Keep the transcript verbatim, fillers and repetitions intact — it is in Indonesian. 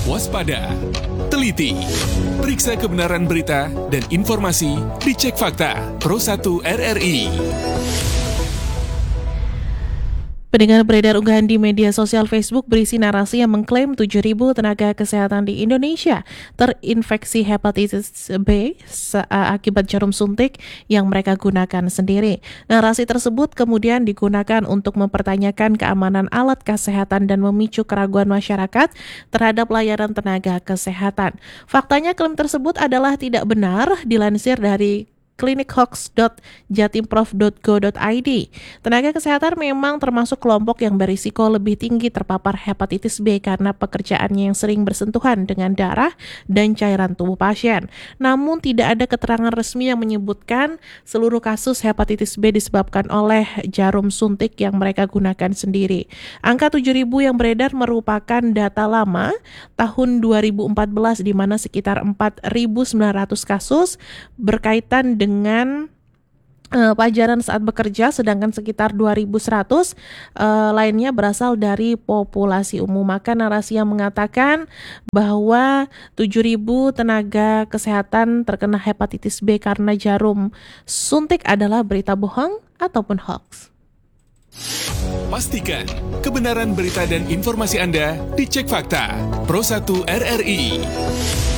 waspada, teliti, periksa kebenaran berita dan informasi di Cek Fakta Pro satu R R I. Pendengar, beredar unggahan di media sosial Facebook berisi narasi yang mengklaim tujuh ribu tenaga kesehatan di Indonesia terinfeksi hepatitis B akibat jarum suntik yang mereka gunakan sendiri. Narasi tersebut kemudian digunakan untuk mempertanyakan keamanan alat kesehatan dan memicu keraguan masyarakat terhadap layanan tenaga kesehatan. Faktanya klaim tersebut adalah tidak benar, dilansir dari klinikhoax dot jatimprof dot go dot i d. Tenaga kesehatan memang termasuk kelompok yang berisiko lebih tinggi terpapar hepatitis B karena pekerjaannya yang sering bersentuhan dengan darah dan cairan tubuh pasien. Namun tidak ada keterangan resmi yang menyebutkan seluruh kasus hepatitis B disebabkan oleh jarum suntik yang mereka gunakan sendiri. Angka tujuh ribu yang beredar merupakan data lama tahun dua ribu empat belas di mana sekitar empat ribu sembilan ratus kasus berkaitan dengan dengan uh, pajaran saat bekerja, sedangkan sekitar dua ribu seratus uh, lainnya berasal dari populasi umum. Maka narasi yang mengatakan bahwa tujuh ribu tenaga kesehatan terkena hepatitis B karena jarum suntik adalah berita bohong ataupun hoax. Pastikan kebenaran berita dan informasi Anda di Cek Fakta Pro satu R R I.